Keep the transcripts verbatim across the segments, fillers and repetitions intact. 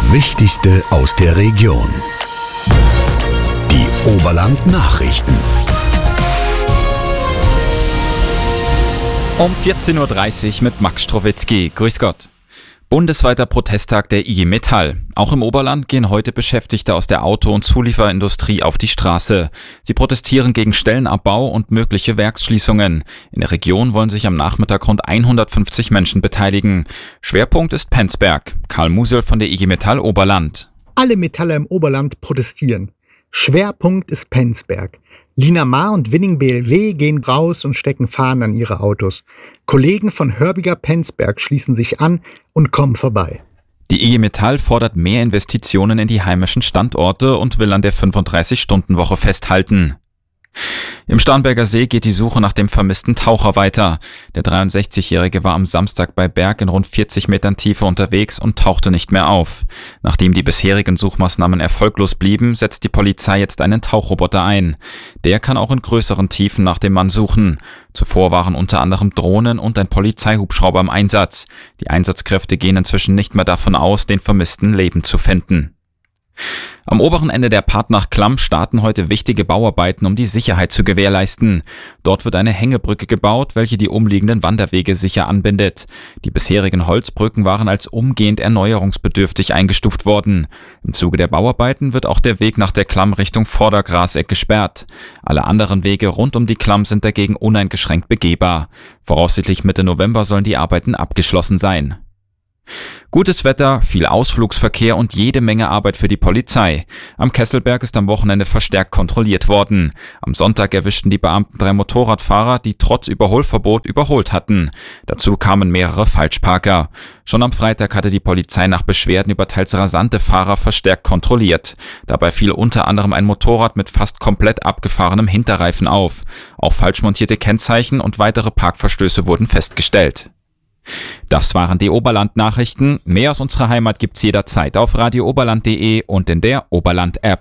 Wichtigste aus der Region. Die Oberland Nachrichten. Um vierzehn Uhr dreißig mit Max Strowitzki. Grüß Gott. Bundesweiter Protesttag der I G Metall. Auch im Oberland gehen heute Beschäftigte aus der Auto- und Zulieferindustrie auf die Straße. Sie protestieren gegen Stellenabbau und mögliche Werksschließungen. In der Region wollen sich am Nachmittag rund hundertfünfzig Menschen beteiligen. Schwerpunkt ist Penzberg. Karl Musel von der I G Metall Oberland. Alle Metaller im Oberland protestieren. Schwerpunkt ist Penzberg. Lina Maar und Winning B L W gehen raus und stecken Fahnen an ihre Autos. Kollegen von Hörbiger Penzberg schließen sich an und kommen vorbei. Die I G Metall fordert mehr Investitionen in die heimischen Standorte und will an der fünfunddreißig-Stunden-Woche festhalten. Im Starnberger See geht die Suche nach dem vermissten Taucher weiter. Der dreiundsechzigjährige war am Samstag bei Berg in rund vierzig Metern Tiefe unterwegs und tauchte nicht mehr auf. Nachdem die bisherigen Suchmaßnahmen erfolglos blieben, setzt die Polizei jetzt einen Tauchroboter ein. Der kann auch in größeren Tiefen nach dem Mann suchen. Zuvor waren unter anderem Drohnen und ein Polizeihubschrauber im Einsatz. Die Einsatzkräfte gehen inzwischen nicht mehr davon aus, den Vermissten lebend zu finden. Am oberen Ende der Part nach Klamm starten heute wichtige Bauarbeiten, um die Sicherheit zu gewährleisten. Dort wird eine Hängebrücke gebaut, welche die umliegenden Wanderwege sicher anbindet. Die bisherigen Holzbrücken waren als umgehend erneuerungsbedürftig eingestuft worden. Im Zuge der Bauarbeiten wird auch der Weg nach der Klamm Richtung Vordergraseck gesperrt. Alle anderen Wege rund um die Klamm sind dagegen uneingeschränkt begehbar. Voraussichtlich Mitte November sollen die Arbeiten abgeschlossen sein. Gutes Wetter, viel Ausflugsverkehr und jede Menge Arbeit für die Polizei. Am Kesselberg ist am Wochenende verstärkt kontrolliert worden. Am Sonntag erwischten die Beamten drei Motorradfahrer, die trotz Überholverbot überholt hatten. Dazu kamen mehrere Falschparker. Schon am Freitag hatte die Polizei nach Beschwerden über teils rasante Fahrer verstärkt kontrolliert. Dabei fiel unter anderem ein Motorrad mit fast komplett abgefahrenem Hinterreifen auf. Auch falsch montierte Kennzeichen und weitere Parkverstöße wurden festgestellt. Das waren die Oberland-Nachrichten. Mehr aus unserer Heimat gibt's jederzeit auf radio oberland punkt de und in der Oberland-App.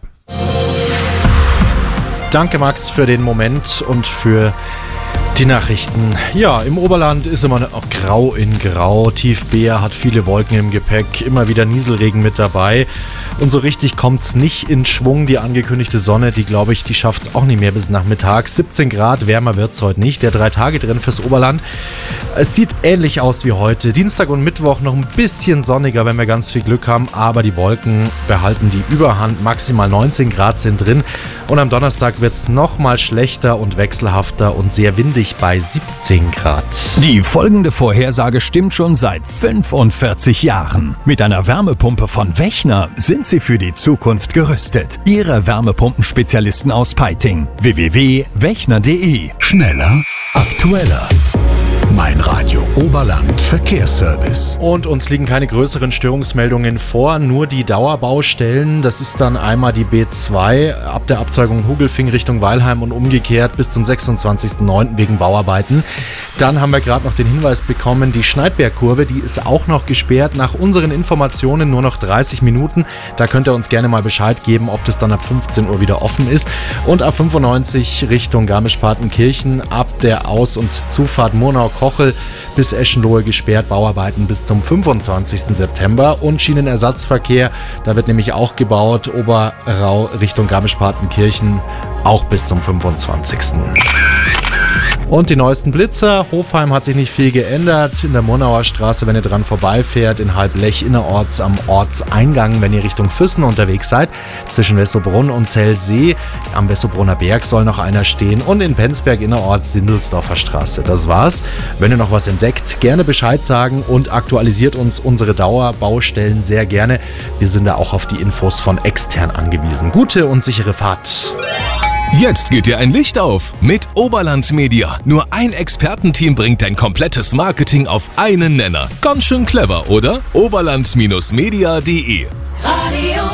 Danke Max für den Moment und für die Nachrichten. Ja, im Oberland ist immer noch grau in grau. Tiefbeer hat viele Wolken im Gepäck, immer wieder Nieselregen mit dabei. Und so richtig kommt's nicht in Schwung. Die angekündigte Sonne, die glaube ich, die schafft's auch nicht mehr bis Nachmittag. siebzehn Grad, wärmer wird's heute nicht. Der Drei-Tage-Trend fürs Oberland. Es sieht ähnlich aus wie heute. Dienstag und Mittwoch noch ein bisschen sonniger, wenn wir ganz viel Glück haben. Aber die Wolken behalten die Überhand. Maximal neunzehn Grad sind drin. Und am Donnerstag wird's noch mal schlechter und wechselhafter und sehr windig bei siebzehn Grad. Die folgende Vorhersage stimmt schon seit fünfundvierzig Jahren. Mit einer Wärmepumpe von Wechner sind Sie für die Zukunft gerüstet. Ihre Wärmepumpenspezialisten aus Peiting. w w w punkt wechner punkt de. Schneller, aktueller. Mein Radio Oberland Verkehrsservice. Und uns liegen keine größeren Störungsmeldungen vor, nur die Dauerbaustellen. Das ist dann einmal die B zwei ab der Abzweigung Hugelfing Richtung Weilheim und umgekehrt bis zum sechsundzwanzigsten neunten wegen Bauarbeiten. Dann haben wir gerade noch den Hinweis bekommen, die Schneidbergkurve, die ist auch noch gesperrt. Nach unseren Informationen nur noch dreißig Minuten. Da könnt ihr uns gerne mal Bescheid geben, ob das dann ab fünfzehn Uhr wieder offen ist. Und ab fünfundneunzig Richtung Garmisch-Partenkirchen ab der Aus- und Zufahrt Murnau-Kochel bis Eschenlohe gesperrt. Bauarbeiten bis zum fünfundzwanzigsten September. Und Schienenersatzverkehr, da wird nämlich auch gebaut. Oberrau Richtung Garmisch-Partenkirchen auch bis zum fünfundzwanzigsten Und die neuesten Blitzer. Hofheim hat sich nicht viel geändert. In der Murnauer Straße, wenn ihr dran vorbeifährt, in Halblech innerorts am Ortseingang, wenn ihr Richtung Füssen unterwegs seid, zwischen Wessobrunn und Zellsee. Am Wessobrunner Berg soll noch einer stehen und in Penzberg innerorts Sindelsdorfer Straße. Das war's. Wenn ihr noch was entdeckt, gerne Bescheid sagen und aktualisiert uns unsere Dauerbaustellen sehr gerne. Wir sind da auch auf die Infos von extern angewiesen. Gute und sichere Fahrt. Jetzt geht dir ein Licht auf mit Oberland Media. Nur ein Expertenteam bringt dein komplettes Marketing auf einen Nenner. Ganz schön clever, oder? oberland Media punkt de. Radio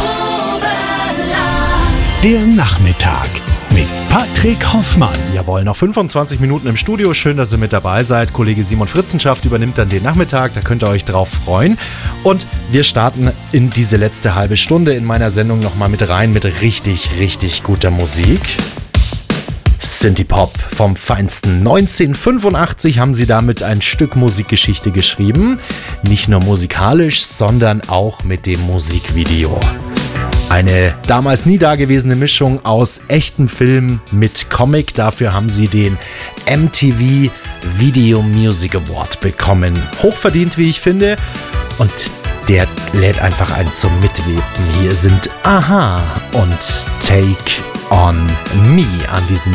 Oberland. Der Nachmittag mit Patrick Hoffmann. Jawohl, noch fünfundzwanzig Minuten im Studio. Schön, dass ihr mit dabei seid. Kollege Simon Fritzenschaft übernimmt dann den Nachmittag. Da könnt ihr euch drauf freuen. Und wir starten in diese letzte halbe Stunde in meiner Sendung nochmal mit rein mit richtig, richtig guter Musik. Synthie-Pop vom Feinsten. neunzehnhundertfünfundachtzig haben sie damit ein Stück Musikgeschichte geschrieben. Nicht nur musikalisch, sondern auch mit dem Musikvideo. Eine damals nie dagewesene Mischung aus echtem Film mit Comic. Dafür haben sie den M T V Video Music Award bekommen. Hochverdient, wie ich finde. Und der lädt einfach ein zum Mitweben. Hier sind Aha und Take on Me an diesem